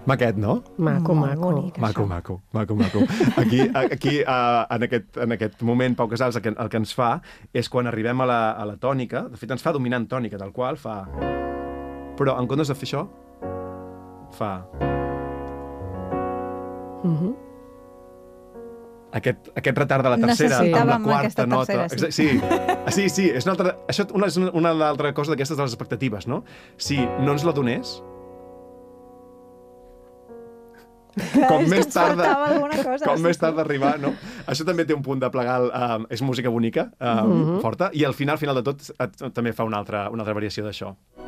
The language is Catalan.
Maquet, no? Maco, maco. Maco. Aquí en aquest moment, Pau Casals, el que ens fa és quan arribem a la tònica, de fet ens fa dominant tònica, tal qual, fa... Però en comptes de fer això, fa... Aquest retard de la tercera amb la quarta nota... Sí, és una altra... Això és una altra cosa d'aquestes de les expectatives, no? Si no ens la donés... Com més tard d'arribar, no? Això també té un punt de plegar, és música bonica, forta, i al final de tot també fa una altra variació d'això.